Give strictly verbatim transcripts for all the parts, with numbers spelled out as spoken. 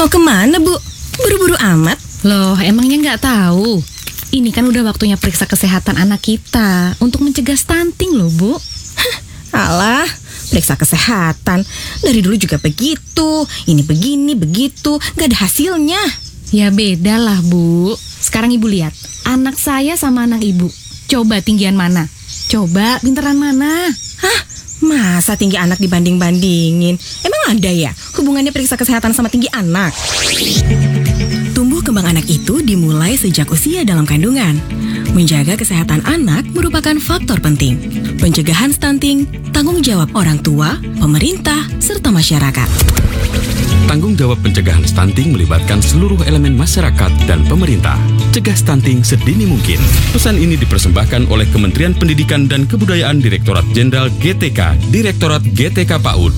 Mau kemana, Bu? Buru-buru amat. Loh, emangnya nggak tahu? Ini kan udah waktunya periksa kesehatan anak kita untuk mencegah stunting loh, Bu. Hah, alah, periksa kesehatan. Dari dulu juga begitu. Ini begini, begitu. Nggak ada hasilnya. Ya beda lah, Bu. Sekarang Ibu lihat, anak saya sama anak Ibu. Coba tinggian mana? Coba pinteran mana? Hah? Masa tinggi anak dibanding-bandingin? Emang ada ya hubungannya periksa kesehatan sama tinggi anak? Tumbuh kembang anak itu dimulai sejak usia dalam kandungan. Menjaga kesehatan anak merupakan faktor penting. Pencegahan stunting, tanggung jawab orang tua, pemerintah, serta masyarakat. Tanggung jawab pencegahan stunting melibatkan seluruh elemen masyarakat dan pemerintah. Cegah stunting sedini mungkin. Pesan ini dipersembahkan oleh Kementerian Pendidikan dan Kebudayaan Direktorat Jenderal G T K, Direktorat G T K PAUD.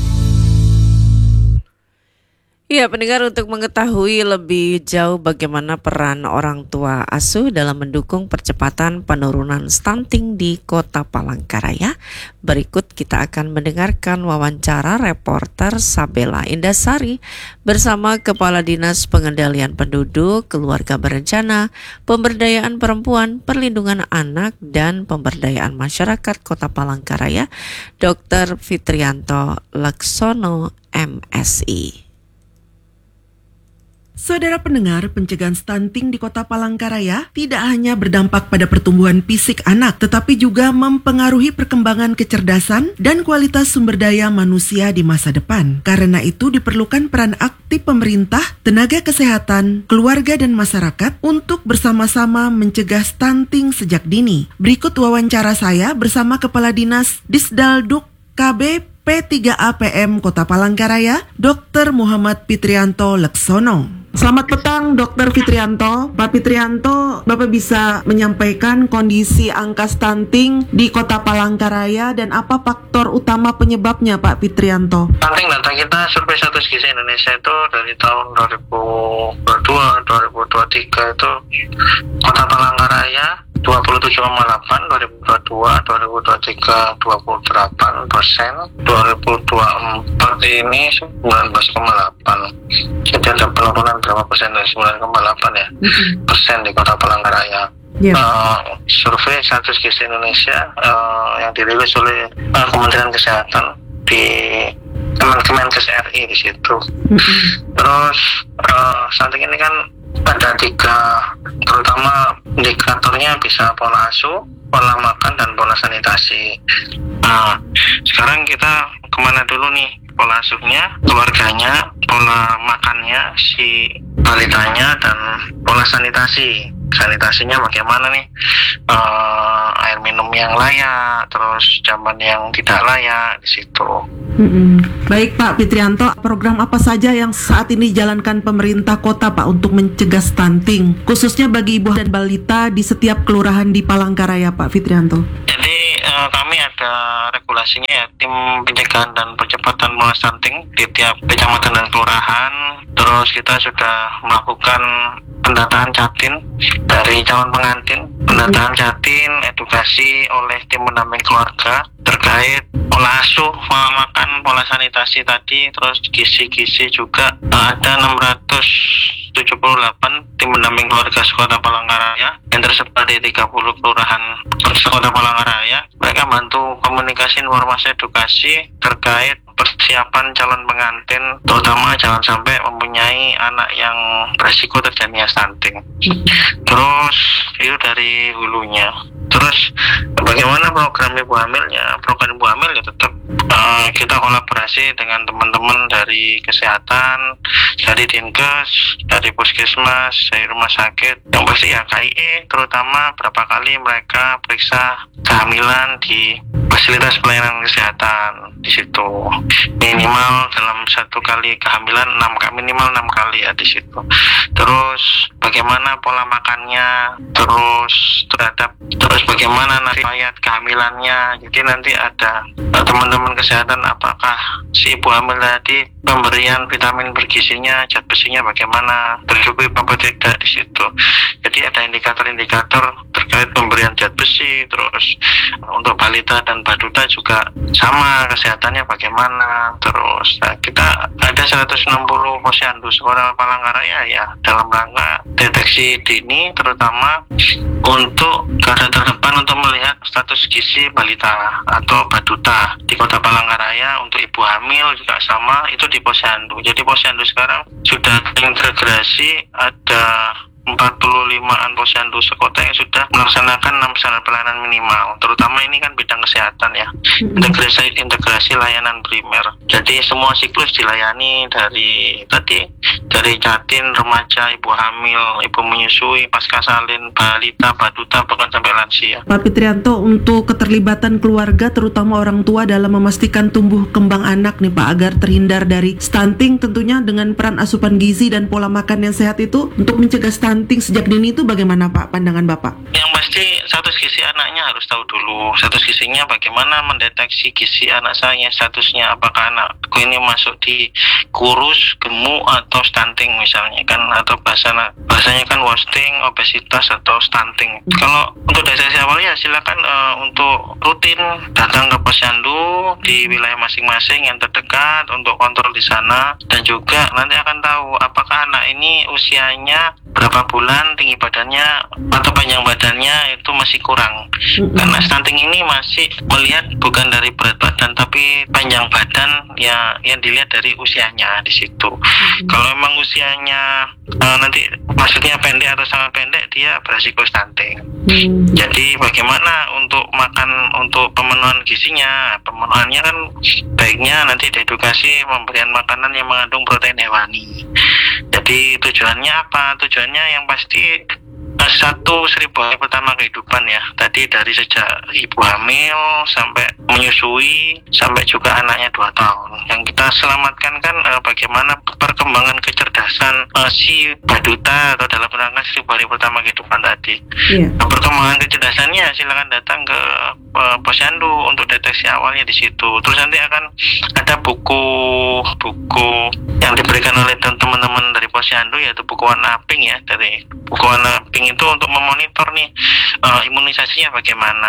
Ya, pendengar, untuk mengetahui lebih jauh bagaimana peran orang tua asuh dalam mendukung percepatan penurunan stunting di Kota Palangkaraya, berikut kita akan mendengarkan wawancara reporter Sabela Indasari bersama Kepala Dinas Pengendalian Penduduk, Keluarga Berencana, Pemberdayaan Perempuan, Perlindungan Anak, dan Pemberdayaan Masyarakat Kota Palangkaraya, Dokter Fitrianto Laksono, M Si. Saudara pendengar, pencegahan stunting di Kota Palangkaraya tidak hanya berdampak pada pertumbuhan fisik anak, tetapi juga mempengaruhi perkembangan kecerdasan dan kualitas sumber daya manusia di masa depan. Karena itu diperlukan peran aktif pemerintah, tenaga kesehatan, keluarga dan masyarakat untuk bersama-sama mencegah stunting sejak dini. Berikut wawancara saya bersama Kepala Dinas Disdalduk K B P tiga A P M Kota Palangkaraya, Dokter Muhammad Fitrianto Laksono. Selamat petang, Dokter Fitrianto. Pak Fitrianto, Bapak bisa menyampaikan kondisi angka stunting di Kota Palangkaraya dan apa faktor utama penyebabnya, Pak Fitrianto? Stunting data kita survei status gizi Indonesia itu dari tahun dua ribu dua puluh dua dua ribu dua puluh tiga itu Kota Palangkaraya dua puluh tujuh koma delapan, dua ribu dua puluh dua dua ribu dua puluh tiga dua puluh delapan persen, dua ribu dua puluh empat ini sembilan belas koma delapan. Jadi ada penurunan berapa persen dari sembilan koma delapan ya persen di Kota Palangkaraya. Yeah. Uh, survei status gizi Indonesia uh, yang dirilis oleh uh, Kementerian Kesehatan di Kemenkes R I di situ. Mm-hmm. Terus uh, stunting ini kan ada tiga, terutama indikatornya bisa pola asuh, pola makan, dan pola sanitasi. Nah, sekarang kita kemana dulu nih? Pola asuhnya, keluarganya, pola makannya, si balitanya, dan pola sanitasi. Sanitasinya bagaimana nih? Uh, air minum yang layak, terus jamban yang tidak layak di situ. Mm-mm. Baik Pak Fitrianto, program apa saja yang saat ini dijalankan pemerintah kota Pak untuk mencegah stunting, khususnya bagi ibu dan balita di setiap kelurahan di Palangkaraya, Pak Fitrianto? Jadi uh, kami ada regulasinya ya, tim pencegahan dan percepatan penularan stunting di tiap kecamatan dan kelurahan. Terus kita sudah melakukan pendataan Jatin dari calon pengantin, pendataan Jatin, edukasi oleh tim pendamping keluarga terkait pola asuh, pola makan, pola sanitasi tadi, terus gizi-gizi juga. Ada enam ratus tujuh puluh delapan tim pendamping keluarga Kota Palangkaraya yang tersebar di tiga puluh kelurahan Kota Palangkaraya. Mereka bantu komunikasi, informasi, edukasi terkait persiapan calon pengantin, terutama jangan sampai mempunyai anak yang berisiko terjadinya stunting. Terus itu dari hulunya. Terus bagaimana program ibu hamilnya? Program ibu hamil ya tetap uh, kita kolaborasi dengan teman-teman dari kesehatan, dari Dinkes, dari puskesmas, dari rumah sakit, yang pasti ya K I E, terutama berapa kali mereka periksa kehamilan di fasilitas pelayanan kesehatan di situ. Minimal dalam satu kali kehamilan enam minimal enam kali ya di situ. Terus bagaimana pola makannya, terus terhadap ter, terus bagaimana nanti riwayat kehamilannya. Jadi nanti ada uh, teman-teman kesehatan apakah si ibu hamil tadi pemberian vitamin bergizinya, zat besinya bagaimana, tercukupi apa tidak di situ. Jadi ada indikator-indikator terkait pemberian zat besi. Terus untuk balita dan baduta juga sama, kesehatannya bagaimana. Terus nah, kita ada seratus enam puluh posyandu Kota Palangkaraya ya dalam rangka deteksi dini, terutama untuk garda terdepan untuk melihat status gizi balita atau baduta di Kota Palangkaraya. Untuk ibu hamil juga sama, itu di posyandu. Jadi posyandu sekarang sudah terintegrasi, ada empat puluh limaan posyandu sekota yang sudah melaksanakan enam standar pelayanan minimal. Terutama ini kan bidang kesehatan ya, integrasi integrasi layanan primer. Jadi semua siklus dilayani dari tadi dari jatin, remaja, ibu hamil, ibu menyusui, pasca salin, balita, baduta, bahkan sampai lansia. Pak Fitrianto, untuk keterlibatan keluarga terutama orang tua dalam memastikan tumbuh kembang anak nih Pak, agar terhindar dari stunting, tentunya dengan peran asupan gizi dan pola makan yang sehat itu untuk mencegah stunting sejak dini itu bagaimana Pak pandangan Bapak? Yang pasti status gizi anaknya harus tahu dulu. Status gizinya bagaimana mendeteksi gizi anak saya, statusnya apakah anakku ini masuk di kurus, gemuk atau stunting misalnya kan, atau bahasa bahasanya kan wasting, obesitas atau stunting. Hmm. Kalau untuk deteksi awalnya silakan uh, untuk rutin datang ke posyandu di wilayah masing-masing yang terdekat untuk kontrol di sana, dan juga nanti akan tahu apakah anak ini usianya berapa bulan, tinggi badannya atau panjang badannya itu masih kurang. Mm-hmm. Karena stunting ini masih melihat bukan dari berat badan tapi panjang badan ya, yang dilihat dari usianya di situ. Mm-hmm. Kalau memang usianya uh, nanti maksudnya pendek atau sangat pendek, dia beresiko stunting. Mm-hmm. Jadi bagaimana untuk makan, untuk pemenuhan gizinya, pemenuhannya kan baiknya nanti diedukasi pemberian makanan yang mengandung protein hewani. Jadi tujuannya apa? Tujuannya yang pasti satu seribu hari pertama kehidupan ya. Tadi dari sejak ibu hamil sampai menyusui sampai juga anaknya dua tahun. Yang kita selamatkan kan eh, bagaimana perkembangan kecerdasan eh, si baduta atau dalam rangka seribu hari pertama kehidupan tadi. Yeah. Nah, perkembangan kecerdasannya silakan datang ke eh, posyandu untuk deteksi awalnya di situ. Terus nanti akan ada buku buku yang diberikan oleh teman-teman dari posyandu, yaitu buku warna pink ya. Dari buku warna pink itu untuk memonitor nih uh, imunisasinya bagaimana,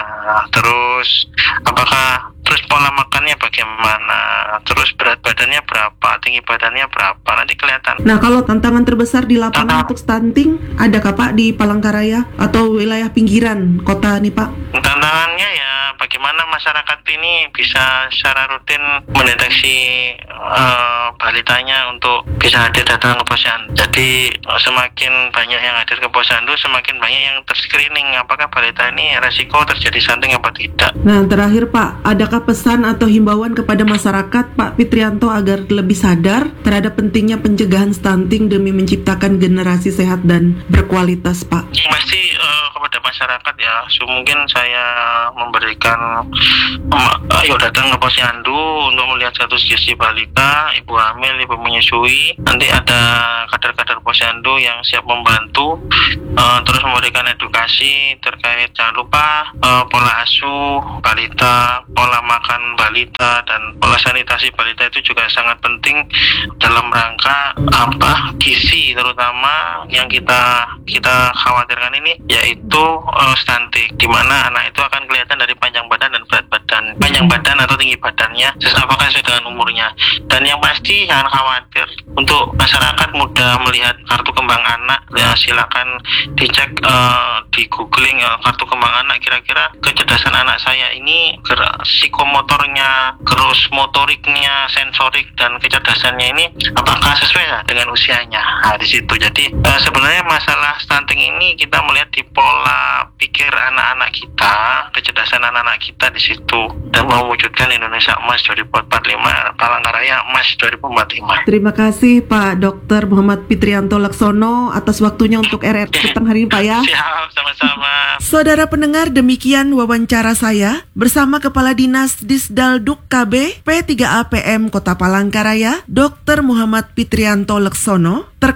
terus apakah terus pola makannya bagaimana, terus berat badannya berapa, tinggi badannya berapa, nanti kelihatan. Nah, kalau tantangan terbesar di lapangan Tantang. untuk stunting adakah Pak di Palangkaraya atau wilayah pinggiran kota nih Pak? Tantangannya ya bagaimana masyarakat ini bisa secara rutin mendeteksi uh, balitanya untuk bisa hadir datang ke posyandu. Jadi uh, semakin banyak yang hadir ke posyandu, semakin banyak yang terscreening apakah balita ini resiko terjadi stunting apa tidak. Nah, terakhir Pak, adakah pesan atau himbauan kepada masyarakat Pak Fitrianto agar lebih sadar terhadap pentingnya pencegahan stunting demi menciptakan generasi sehat dan berkualitas Pak? Yang pasti uh, kepada masyarakat ya, so, mungkin saya memberikan um, ayo datang ke posyandu untuk melihat status gizi balita, ibu hamil, ibu menyusui. Nanti ada kader-kader posyandu yang siap membantu, uh, terus memberikan edukasi terkait jangan lupa uh, pola asuh balita, pola makan balita, dan pola sanitasi balita itu juga sangat penting dalam rangka apa gizi, terutama yang kita kita khawatirkan ini yaitu uh, stunting, di mana anak itu akan kelihatan dari panjang badan dan berat badan, panjang badan atau tinggi badannya, apakah sesuai dengan umurnya. Dan yang pasti jangan khawatir, untuk masyarakat mudah melihat kartu kembang anak ya, silakan dicek uh, di googling uh, kartu kembang anak, kira-kira kecerdasan anak saya ini gerak psikomotornya, terus motoriknya, sensorik, dan kecerdasannya ini apakah sesuai ya dengan usianya. Nah, di situ. Jadi uh, sebenarnya masalah stunting ini kita melihat di pola pikir anak-anak kita, kecerdasan anak-anak kita di situ, dan mewujudkan Indonesia Emas dua ribu empat puluh lima, Palangkaraya Emas dua ribu empat puluh lima. Terima kasih Pak Dokter Muhammad Fitrianto Laksono atas waktunya untuk R R T petang hari ini Pak ya. Siap, sama-sama. Saudara pendengar, demikian wawancara saya bersama Kepala Dinas Disdalduk K B P tiga A P M Kota Palangkaraya, Dokter Muhammad Fitrianto Laksono, terkait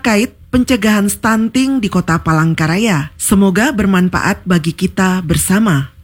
pencegahan stunting di Kota Palangkaraya. Semoga bermanfaat bagi kita bersama.